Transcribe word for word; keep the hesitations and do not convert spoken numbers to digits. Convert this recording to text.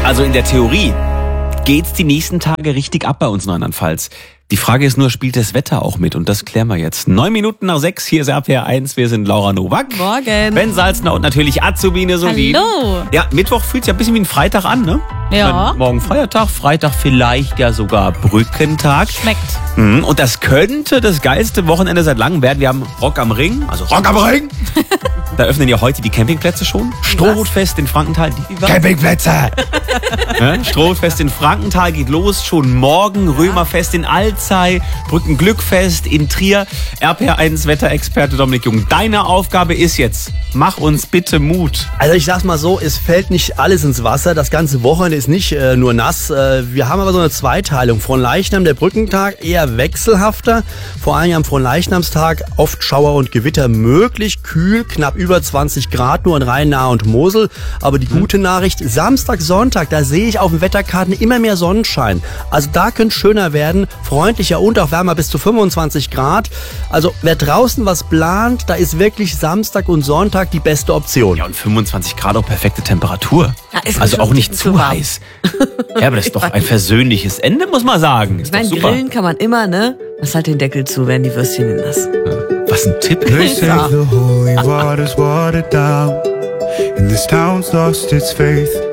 Also in der Theorie geht's die nächsten Tage richtig ab bei uns in Rheinland-Pfalz. Die Frage ist nur, spielt das Wetter auch mit? Und das klären wir jetzt. Neun Minuten nach sechs, hier ist R P R eins. Wir sind Laura Nowak. Morgen. Ben Salzner und natürlich Azubine Solin. Hallo. Ja, Mittwoch fühlt sich ein bisschen wie ein Freitag an, ne? Ja. Meine, morgen Feiertag, Freitag vielleicht ja sogar Brückentag. Schmeckt. Mhm. Und das könnte das geilste Wochenende seit langem werden. Wir haben Rock am Ring, also Rock am Ring. Da öffnen ja heute die Campingplätze schon. Strohhutfest in Frankenthal. Die Campingplätze! Ja, Strohhutfest in Frankenthal geht los. Schon morgen Römerfest in Alzey, Brückenglückfest in Trier. R P R eins Wetterexperte Dominik Jung. Deine Aufgabe ist jetzt, mach uns bitte Mut. Also ich sag's mal so, es fällt nicht alles ins Wasser. Das ganze Wochenende ist nicht äh, nur nass. Äh, wir haben aber so eine Zweiteilung. Fronleichnam, der Brückentag, eher wechselhafter. Vor allem am Fronleichnamstag oft Schauer und Gewitter möglich. Kühl, knapp über zwanzig Grad nur in Rhein, Nahe und Mosel. Aber die gute Nachricht, Samstag, Sonntag, da sehe ich auf den Wetterkarten immer mehr Sonnenschein. Also da könnte es schöner werden. Freundlicher und auch wärmer bis zu fünfundzwanzig Grad. Also wer draußen was plant, da ist wirklich Samstag und Sonntag die beste Option. Ja, und fünfundzwanzig Grad auch perfekte Temperatur. Ja, ist also auch nicht zu warm. heiß. Ja, aber das ist doch ein versöhnliches Ende, muss man sagen. Ist Ich meine, doch super. grillen kann man immer, ne? Lass halt den Deckel zu, werden die Würstchen nass. Was ein Tipp. They say the holy water's watered down, and this town's lost its faith.